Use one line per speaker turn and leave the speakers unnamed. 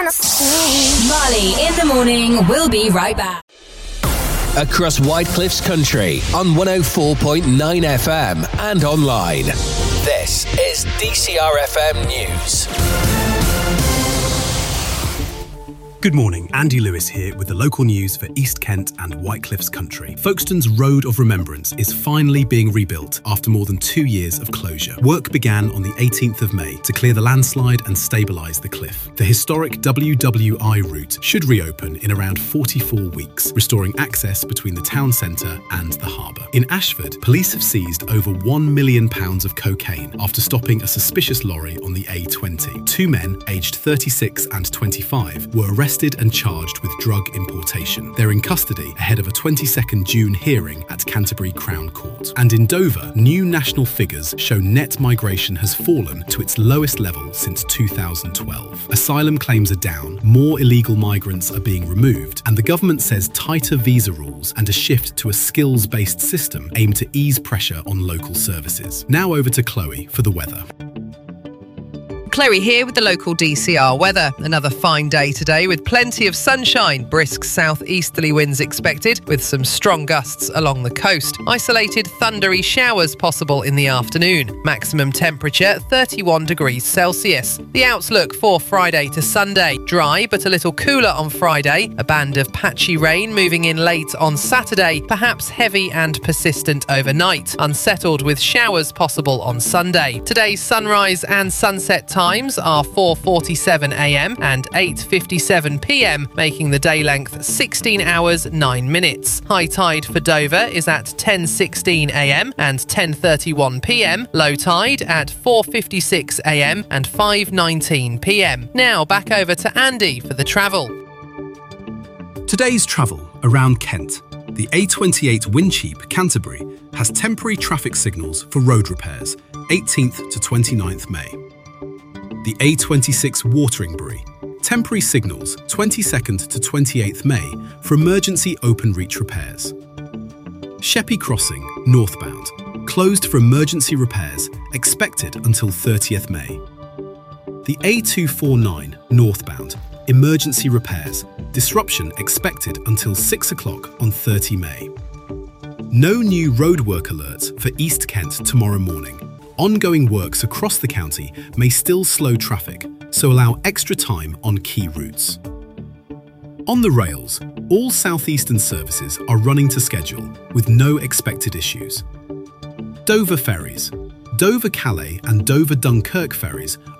Marley in the morning. We'll be right back.
Across Whitecliffs Country on 104.9 FM and online. This is DCR FM News.
Good morning, Andy Lewis here with the local news for East Kent and Whitecliffs Country. Folkestone's Road of Remembrance is finally being rebuilt after more than 2 years of closure. Work began on the 18th of May to clear the landslide and stabilise the cliff. The historic WWI route should reopen in around 44 weeks, restoring access between the town centre and the harbour. In Ashford, police have seized over £1 million of cocaine after stopping a suspicious lorry on the A20. 2 men, aged 36 and 25, were arrested and charged with drug importation. They're in custody ahead of a 22nd June hearing at Canterbury Crown Court. And in Dover, new national figures show net migration has fallen to its lowest level since 2012. Asylum claims are down, more illegal migrants are being removed, and the government says tighter visa rules and a shift to a skills-based system aim to ease pressure on local services. Now over to Chloe for the weather.
Chloe here with the local DCR weather. Another fine day today with plenty of sunshine. Brisk southeasterly winds expected with some strong gusts along the coast. Isolated thundery showers possible in the afternoon. Maximum temperature 31 degrees Celsius. The outlook for Friday to Sunday. Dry but a little cooler on Friday. A band of patchy rain moving in late on Saturday. Perhaps heavy and persistent overnight. Unsettled with showers possible on Sunday. Today's sunrise and sunset times are 4:47 a.m. and 8:57 p.m, making the day length 16 hours 9 minutes. High tide for Dover is at 10:16 a.m. and 10:31 p.m. Low tide at 4:56 a.m. and 5:19 p.m. Now back over to Andy for the travel.
Today's travel around Kent. The A28 Wincheap, Canterbury, has temporary traffic signals for road repairs, 18th to 29th May. The A26 Wateringbury, temporary signals 22nd to 28th May for emergency open reach repairs. Sheppey Crossing, northbound, closed for emergency repairs, expected until 30th May. The A249, northbound, emergency repairs, disruption expected until 6 o'clock on 30 May. No new roadwork alerts for East Kent tomorrow morning. Ongoing works across the county may still slow traffic, so allow extra time on key routes. On the rails, all southeastern services are running to schedule with no expected issues. Dover ferries, Dover-Calais and Dover-Dunkirk ferries